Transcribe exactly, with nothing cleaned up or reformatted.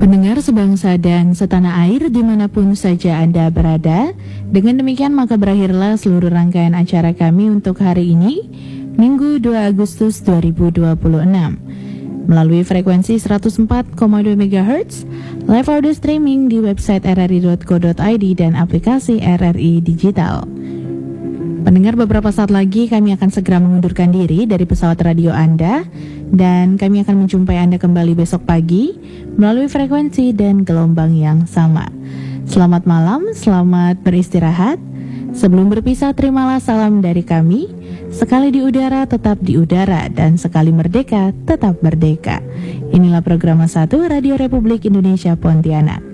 Pendengar sebangsa dan setanah air dimanapun saja Anda berada, dengan demikian maka berakhirlah seluruh rangkaian acara kami untuk hari ini, Minggu dua Agustus dua ribu dua puluh enam. Melalui frekuensi seratus empat koma dua megahertz, live audio streaming di website r r i dot co dot i d dan aplikasi R R I Digital. Pendengar, beberapa saat lagi kami akan segera mengundurkan diri dari pesawat radio Anda, dan kami akan menjumpai Anda kembali besok pagi melalui frekuensi dan gelombang yang sama. Selamat malam, selamat beristirahat. Sebelum berpisah, terimalah salam dari kami. Sekali di udara, tetap di udara, dan sekali merdeka, tetap merdeka. Inilah program satu Radio Republik Indonesia Pontianak.